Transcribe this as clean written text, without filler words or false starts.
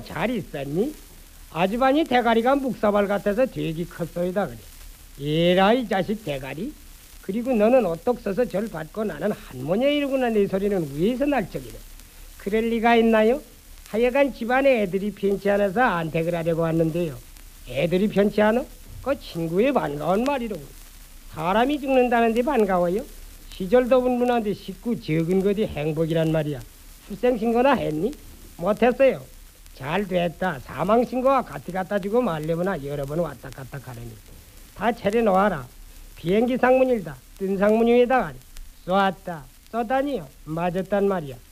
잘 있었니? 아주반이 대가리가 묵사발 같아서 되게 컸소이다 그래. 에라 이 자식 대가리. 그리고 너는 어떡 써서 절 받고 나는 한모녀 이러구나 내 소리는 위에서 날 적이네. 그럴 리가 있나요? 하여간 집안에 애들이 편치 않아서 안택을 하려고 왔는데요. 애들이 편치 않아? 그 친구의 반가운 말이로군. 사람이 죽는다는데 반가워요? 시절 더운 분한테 식구 적은 것이 행복이란 말이야. 출생신고나 했니? 못했어요. 잘 됐다. 사망신고와 같이 갖다 주고 말려보나 여러 번 왔다 갔다 가려니. 다 차려놓아라. 비행기 상문일다. 뜬 상문 위에다가 쏘았다. 쏘다니요. 맞았단 말이야.